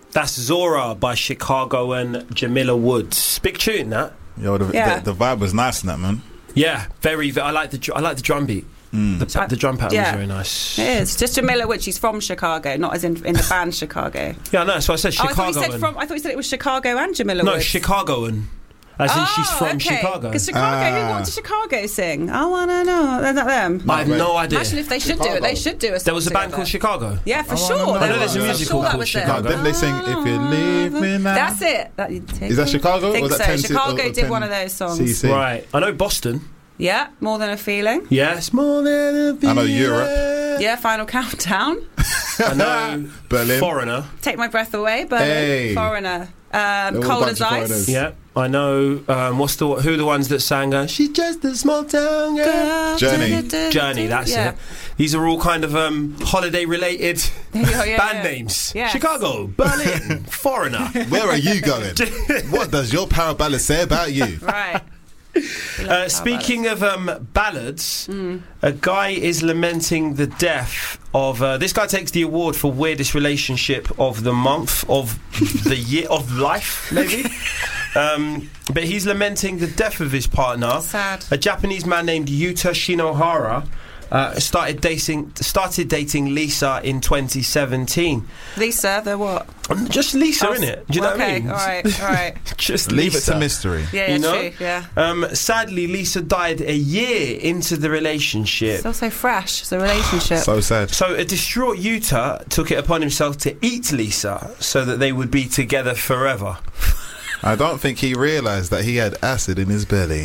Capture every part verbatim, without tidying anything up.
That's Zora by Chicago and Jamila Woods. Big tune, that. Yo, the, Yeah. the, the vibe was nice in that, man. Yeah, very. I like the. I like the drum beat. Mm. The, the drum pattern Yeah. was very nice. It is. Just Jamila Woods, she's from Chicago, not as in in the band Chicago. Yeah, no. So I said Oh, I Chicago. thought you said and, from. I thought you said it was Chicago and Jamila no, Woods. Chicagoan. As in, oh, she's from okay. Chicago. Because Chicago, who Ah. what did Chicago sing? I wanna know. They're not them. I have no idea. Imagine if they should do it. They should do a song There was a band together. called Chicago. Yeah, for I sure. wanna know. There I know was. there's a I'm musical sure that called was them. Chicago. No, didn't they sing If You Leave Me Now? That's it. That, Is that Chicago? I think or was so. that ten Chicago or did ten one of those songs. C C? Right. I know Boston. Yeah, More Than a Feeling. Yes, more than a I know feeling. Europe. Yeah, Final Countdown. I know Berlin. Foreigner. Take My Breath Away. Berlin. Hey. Foreigner. There Um, were a Cold bunch as of Ice. foreigners. Yeah, I know. Um, what's the who are the ones that sang? Uh, She's just a small town girl. Girl, Journey. du- du- du- Journey, du- that's yeah. it. These are all kind of um, holiday-related Yeah, yeah, band yeah. names. Yes. Chicago, Berlin, Foreigner. Where are you going? What does your power ballad say about you? Right. Uh, speaking of um, ballads, a guy is lamenting the death of. Uh, this guy takes the award for weirdest relationship of the month, of the year, of life, maybe. Um, but he's lamenting the death of his partner, Sad. a Japanese man named Yuta Shinohara. Uh, started dating started dating Lisa in twenty seventeen. Lisa, the what? Just Lisa, Oh, innit? Do you know okay, what I mean? all right, all right. Just Leave Lisa. it to mystery. Yeah, yeah, You know? true, yeah. Um, sadly, Lisa died a year into the relationship. Still so fresh, it's a relationship. So sad. So a distraught Yuta took it upon himself to eat Lisa so that they would be together forever. I don't think he realised that he had acid in his belly.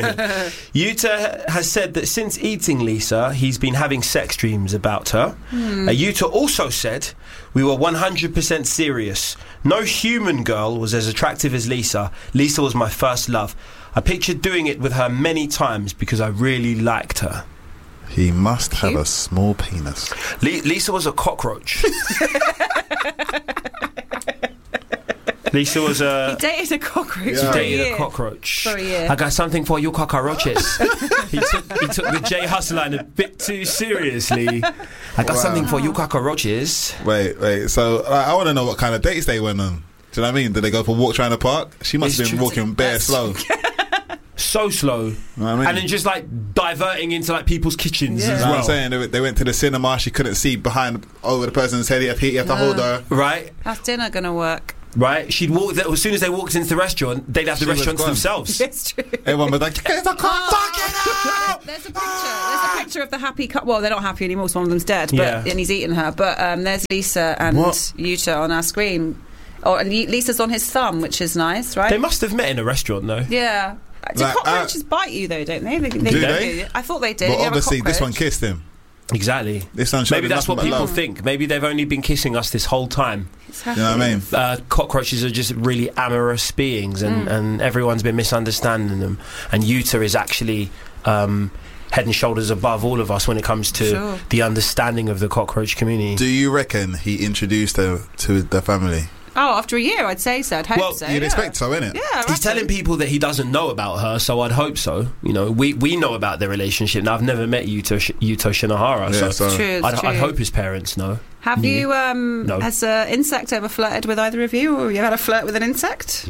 Yuta has said that since eating Lisa, he's been having sex dreams about her. Uh, Yuta also said, "We were one hundred percent serious. No human girl was as attractive as Lisa. Lisa was my first love. I pictured doing it with her many times because I really liked her." He must have Cute. a small penis. Le- Lisa was a cockroach. Lisa was He a... dated a cockroach Yeah. She for a dated year. a cockroach. For a year. I got something for you cockroaches. he, took, he took the Jay Hustler line a bit too seriously. I got Wow. something for you cockroaches. Wait, wait. So like, I want to know what kind of dates they went on. Do you know what I mean? Did they go for walks around the park? She must It's have been true. walking bare That's- slow. So slow. You know what I mean? And then just like diverting into like people's kitchens Yeah. as You know what well. I'm saying? They, went- they went to the cinema. She couldn't see behind over the person's head. You have to, you have to No. hold her. Right? How's dinner going to work? Right? She'd walk there, as soon as they walked into the restaurant, they'd have the She was restaurant to gone. themselves. It's true. Everyone was like, "Get the car, fucking There's a picture. There's a picture of the happy couple. Well, they're not happy anymore. So one of them's dead, but Yeah. and he's eating her. But um, there's Lisa and What? Yuta on our screen. Oh, and Li- Lisa's on his thumb, which is nice, right? They must have met in a restaurant though. yeah. Do Like, cockroaches bite you though? Don't they? they, they Do do. they? I thought they did. But You have a obviously, this one cockroach. kissed him. Exactly. This one showed Maybe him that's what nothing but people love. think. Maybe they've only been kissing us this whole time. It's You know what I mean? Uh, cockroaches are just really amorous beings, and, Mm. and everyone's been misunderstanding them. And Yuta is actually um, head and shoulders above all of us when it comes to Sure. the understanding of the cockroach community. Do you reckon he introduced her to the family? Oh, after a year, I'd say so. I'd hope Well, so. You'd yeah. expect so, innit? Yeah, I He's reckon. telling people that he doesn't know about her, so I'd hope so. You know, we, we know about their relationship. Now, I've never met Yuto, Sh- Yuto Shinohara, Yeah, so, so- True, it's I'd, true. I'd hope his parents know. Have Yeah. you, um, No. has uh, insect ever flirted with either of you, or have you had a flirt with an insect?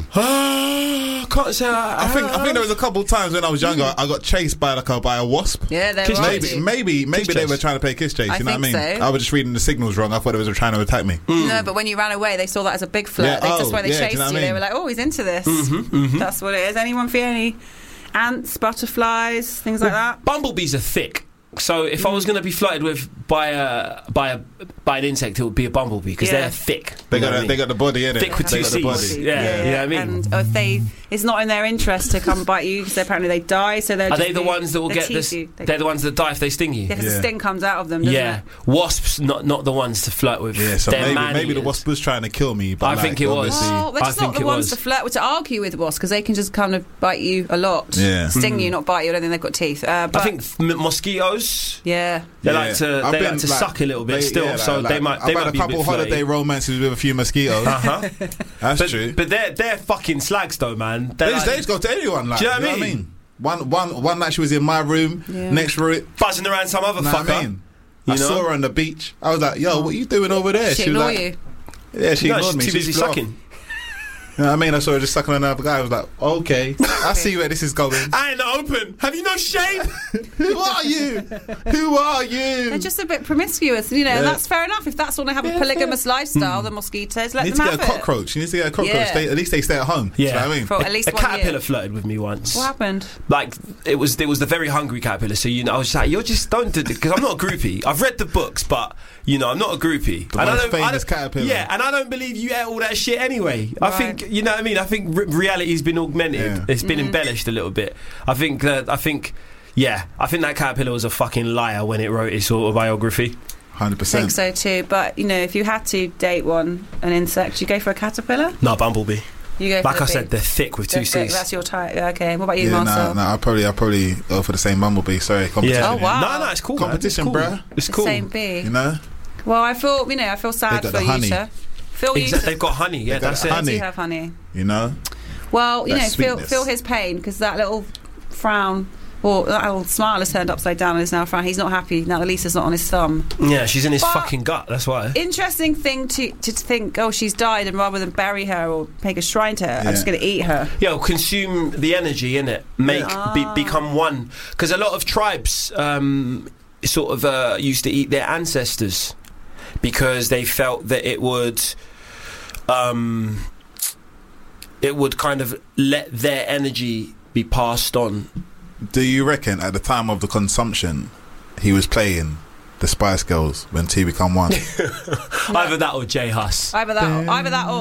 I can't say I, I think I think there was a couple of times when I was younger, I got chased by like a by a wasp. Yeah, they're Kiss right. Maybe, maybe, maybe Kiss they chase. were trying to play kiss chase. I You know what I mean? think so. I was just reading the signals wrong. I thought it was trying to attack me. No, but when you ran away, they saw that as a big flirt. Yeah, They- oh, that's why they yeah, do you chased know you. what I They mean? were like, "Oh, he's into this." Mm-hmm, That's what it is. Anyone feel any ants, butterflies, things like that? Bumblebees are thick. So if I was going to be flirted with by a by a by an insect, it would be a bumblebee because Yeah. they're thick. They You know got, what I a, mean? they got the body, innit? Thick with They two got the C's. body. Yeah, you know what I mean? And if they, it's not in their interest to come bite you because apparently they die. So they're Are just they the ones that will they get tease this? you. They, They're the ones that die if they sting you. yeah, 'cause Yeah. the sting comes out of them. Doesn't Yeah, it? wasps not not the ones to flirt with. Yeah, so They're maybe man maybe the eaters. wasp was trying to kill me. But I like, think it was. obviously- Oh, they're I just not think the it ones was. to flirt with, to argue with wasps because they can just kind of bite you a lot. Yeah. Sting Mm. you, not bite you. I don't think they've got teeth. Uh, but I think m- mosquitoes. yeah. They Yeah. like to I've they been, like to like, suck a little bit they- still, yeah, so like- they might they I've might had be a a couple bit holiday flirty. romances with a few mosquitoes. Uh huh. That's but, true. But they're they're fucking slags though, man. They're They just, like they just go to anyone. Like, Do you know what I what I mean? mean? One one one night she was in my room. Yeah. Next room, buzzing around some other know fucker. what I mean? You I know? saw her on the beach. I was like, "Yo, what are you doing over there?" She was ignore like, you. Yeah, she No, ignored me. she's She too busy just blew off. sucking. You know what I mean? I saw her just sucking on another guy. I was like, okay, I see where this is going. I ain't open. Have you no shame? Who are you? Who are you? They're just a bit promiscuous, you know, and Yeah. that's fair enough. If that's all they have a Yeah, polygamous lifestyle, the mosquitoes, let You need them to have get a it. cockroach. You need to get a cockroach. Yeah. Stay, at least they stay at home. Do you know what I mean? For at least a one caterpillar year. flirted with me once. What happened? Like it was, it was the very hungry caterpillar. So you know, I was just like, "You're just don't do because I'm not a groupie. I've read the books, but you know, I'm not a groupie. The And I most don't- I famous don't- caterpillar. Yeah, and I don't believe you ate all that shit anyway. I Right. think you know what I mean. I think re- reality's been augmented. Yeah. It's been Mm-hmm. embellished a little bit. I think that. I think. Yeah, I think that caterpillar was a fucking liar when it wrote its autobiography. Hundred I percent. think so too. But you know, if you had to date one, an insect, you go for a caterpillar. No, bumblebee. You go. For Like the I bee. said, they're thick with two They're thick, C's. That's your type. Yeah, okay. What about you, Yeah, Marcel? no, no. I probably, I probably go for the same bumblebee. Sorry, competition. Yeah. Oh, wow. No, no, it's cool. man. Competition, it's cool. bruh. It's The cool. same bee. You know, Well, I feel you know, I feel sad They got for the honey. Yuta. Feel Exactly. Yuta. They've got honey. Yeah, They've got that's the it. honey. Do have honey. you know. Well, you That know, feel sweetness. feel his pain because that little frown or that little smile is turned upside down and is now frown. He's not happy now. Lisa's not on his thumb. Yeah, she's in his But- fucking gut. That's why. Interesting thing to to think. Oh, she's died, and rather than bury her or make a shrine to her, I'm just Yeah. going to eat her. Yeah, well, consume the energy in it. Make be, Ah. become one. Because a lot of tribes um, sort of uh, used to eat their ancestors because they felt that it would, um, it would kind of let their energy be passed on. Do you reckon at the time of the consumption, he was playing the Spice Girls when two become one? Either that or J Hus. Either that, or, either that, or